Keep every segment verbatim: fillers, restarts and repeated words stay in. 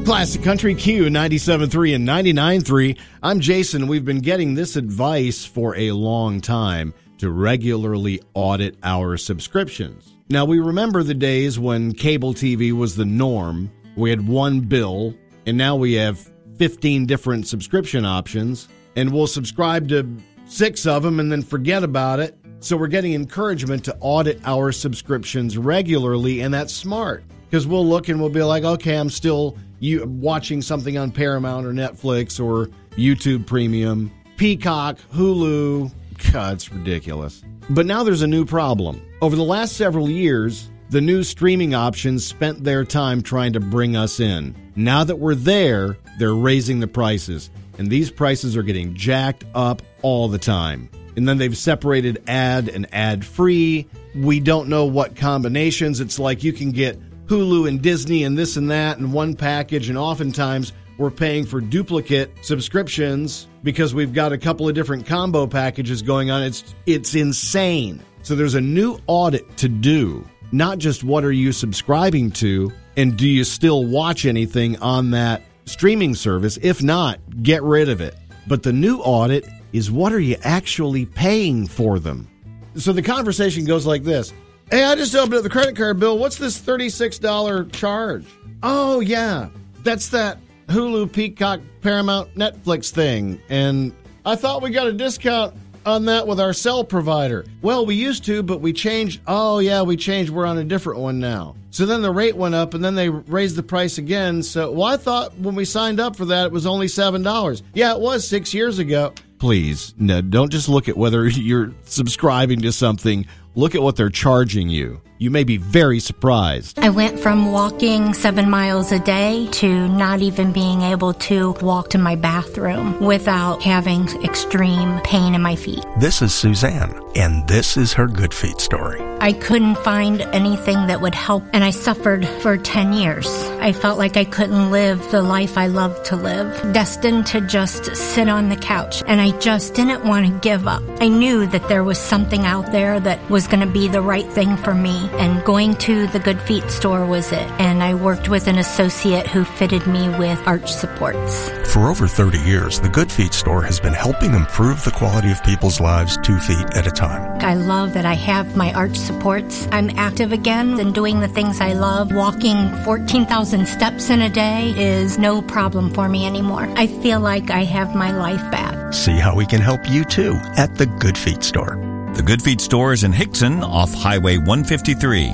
Classic Country Q ninety-seven point three and ninety-nine point three. I'm Jason. We've been getting this advice for a long time to regularly audit our subscriptions. Now, we remember the days when cable T V was the norm. We had one bill, and now we have fifteen different subscription options, and we'll subscribe to six of them and then forget about it. So we're getting encouragement to audit our subscriptions regularly, and that's smart because we'll look and we'll be like, okay, I'm still you watching something on Paramount or Netflix or YouTube Premium, Peacock, Hulu. God, it's ridiculous. But now there's a new problem. Over the last several years, the new streaming options spent their time trying to bring us in. Now that we're there, they're raising the prices, and these prices are getting jacked up all the time. And then they've separated ad and ad-free. We don't know what combinations. It's like you can get Hulu and Disney and this and that in one package, and oftentimes we're paying for duplicate subscriptions because we've got a couple of different combo packages going on. It's it's insane. So there's a new audit to do. Not just what are you subscribing to, and do you still watch anything on that streaming service? If not, get rid of it. But the new audit is what are you actually paying for them? So the conversation goes like this. Hey, I just opened up the credit card bill. What's this thirty-six dollars charge? Oh, yeah. That's that Hulu, Peacock, Paramount, Netflix thing. And I thought we got a discount on that with our cell provider. Well, we used to, but we changed. Oh, yeah, we changed. We're on a different one now. So then the rate went up, and then they raised the price again. So, well, I thought when we signed up for that, it was only seven dollars. Yeah, it was six years ago. Please, no, don't just look at whether you're subscribing to something. Look at what they're charging you. You may be very surprised. I went from walking seven miles a day to not even being able to walk to my bathroom without having extreme pain in my feet. This is Suzanne, and this is her Good Feet story. I couldn't find anything that would help, and I suffered for ten years. I felt like I couldn't live the life I loved to live, destined to just sit on the couch, and I just didn't want to give up. I knew that there was something out there that was going to be the right thing for me, and going to the Good Feet store was it. And I worked with an associate who fitted me with arch supports. For over thirty years, the Good Feet store has been helping improve the quality of people's lives two feet at a time. I love that I have my arch supports. I'm active again and doing the things I love. Walking fourteen thousand steps in a day is no problem for me anymore. I feel like I have my life back. See how we can help you too at the Good Feet store. The Good Feet store is in Hickson off Highway one fifty-three.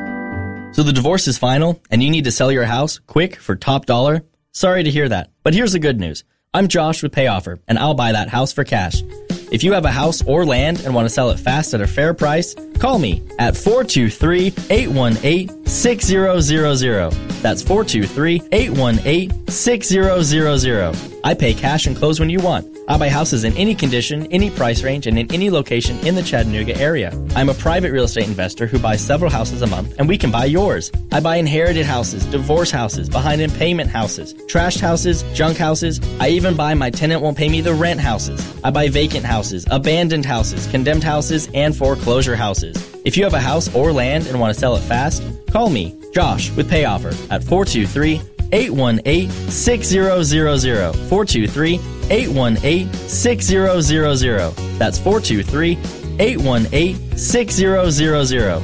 So the divorce is final and you need to sell your house quick for top dollar? Sorry to hear that, but here's the good news. I'm Josh with PayOffer, and I'll buy that house for cash. If you have a house or land and want to sell it fast at a fair price, call me at four two three, eight one eight, six zero zero zero. That's four two three, eight one eight, six zero zero zero. I pay cash and close when you want. I buy houses in any condition, any price range, and in any location in the Chattanooga area. I'm a private real estate investor who buys several houses a month, and we can buy yours. I buy inherited houses, divorce houses, behind in payment houses, trashed houses, junk houses. I even buy my tenant won't pay me the rent houses. I buy vacant houses, abandoned houses, condemned houses, and foreclosure houses. If you have a house or land and want to sell it fast, call me, Josh, with PayOffer at four two three, eight one eight, six zero zero zero. four two three, eight one eight, six zero zero zero. That's four two three, eight one eight, six zero zero zero.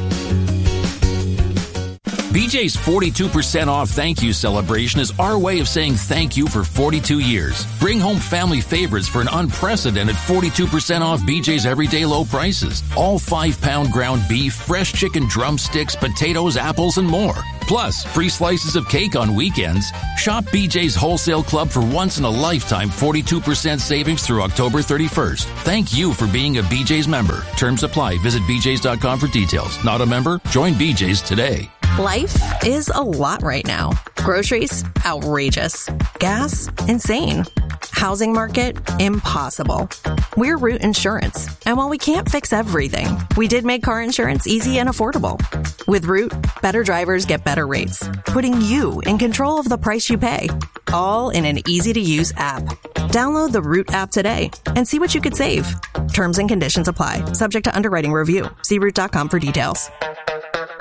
B J's forty-two percent off thank you celebration is our way of saying thank you for forty-two years. Bring home family favorites for an unprecedented forty-two percent off B J's everyday low prices. All five-pound ground beef, fresh chicken drumsticks, potatoes, apples, and more. Plus, free slices of cake on weekends. Shop B J's Wholesale Club for once-in-a-lifetime forty-two percent savings through October thirty-first. Thank you for being a B J's member. Terms apply. Visit B J's dot com for details. Not a member? Join B J's today. Life is a lot right now. Groceries, outrageous. Gas, insane. Housing market, impossible. We're Root Insurance, and while we can't fix everything, we did make car insurance easy and affordable. With Root, better drivers get better rates, putting you in control of the price you pay, all in an easy-to-use app. Download the Root app today and see what you could save. Terms and conditions apply, subject to underwriting review. See root dot com for details.